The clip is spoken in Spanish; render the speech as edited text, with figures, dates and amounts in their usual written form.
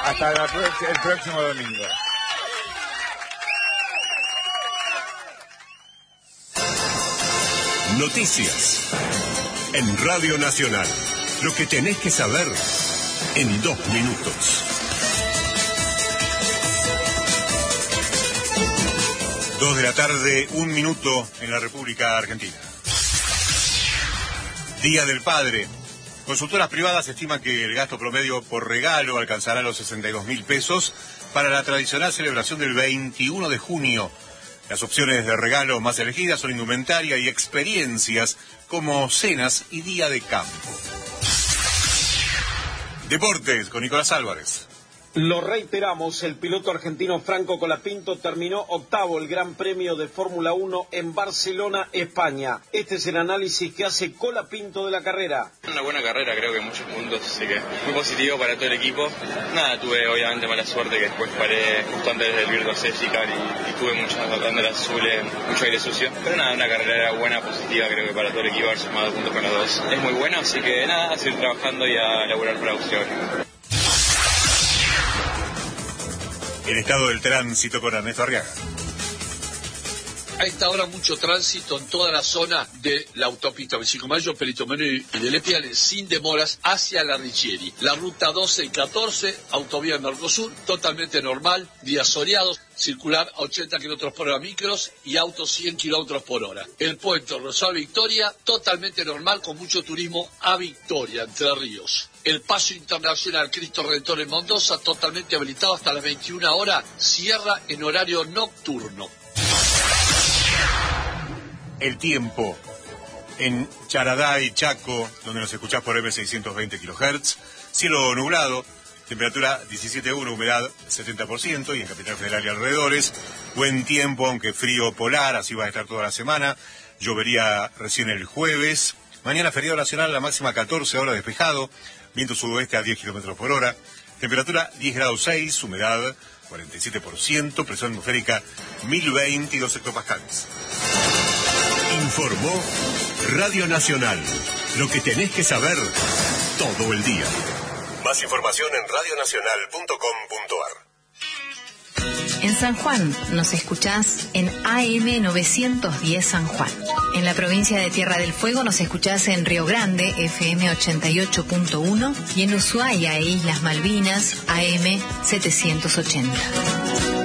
Hasta el próximo domingo. Noticias en Radio Nacional. Lo que tenés que saber en 2 minutos. 2 de la tarde, 1 minuto en la República Argentina. Día del Padre. Consultoras privadas estiman que el gasto promedio por regalo alcanzará los 62.000 pesos para la tradicional celebración del 21 de junio. Las opciones de regalo más elegidas son indumentaria y experiencias como cenas y día de campo. Deportes con Nicolás Álvarez. Lo reiteramos, el piloto argentino Franco Colapinto terminó octavo el Gran Premio de Fórmula 1 en Barcelona, España. Este es el análisis que hace Colapinto de la carrera. Una buena carrera, creo que muchos puntos, así que muy positivo para todo el equipo. Nada, tuve obviamente mala suerte que después paré justo antes del Virtual Safety Car y tuve muchas banderas azules, mucho aire sucio. Pero nada, una carrera buena, positiva, creo que para todo el equipo haber sumado puntos con los dos. Es muy bueno, así que nada, a seguir trabajando y a laburar para opción. El estado del tránsito con Ernesto Arriaga. A esta hora mucho tránsito en toda la zona de la autopista 25 de Mayo, Perito Moreno y de Lepiane, sin demoras hacia la Richieri. La ruta 12 y 14, autovía Mercosur, totalmente normal, días soleados, circular a 80 km por hora micros y autos 100 km por hora. El puente Rosal Victoria, totalmente normal, con mucho turismo a Victoria, Entre Ríos. El paso internacional Cristo Redentor en Mendoza, totalmente habilitado hasta las 21 horas, cierra en horario nocturno. El tiempo en Charadá y Chaco, donde nos escuchás por M620 kHz, cielo nublado, temperatura 17,1, humedad 70%, y en Capital Federal y alrededores, buen tiempo, aunque frío polar, así va a estar toda la semana, llovería recién el jueves, mañana feriado nacional, la máxima 14, ahora despejado, viento sudoeste a 10 km por hora, temperatura 10 grados 6, humedad 47%, presión atmosférica 1022 hectopascales. Informó Radio Nacional. Lo que tenés que saber todo el día. Más información en radionacional.com.ar. En San Juan nos escuchás en AM 910 San Juan. En la provincia de Tierra del Fuego nos escuchás en Río Grande, FM 88.1, y en Ushuaia e Islas Malvinas, AM 780.